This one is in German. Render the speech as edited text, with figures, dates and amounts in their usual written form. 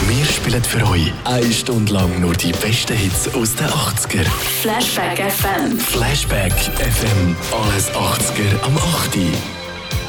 Wir spielen für euch 1 Stunde lang nur die besten Hits aus den 80er. Flashback FM. Flashback FM. Alles 80er am 8.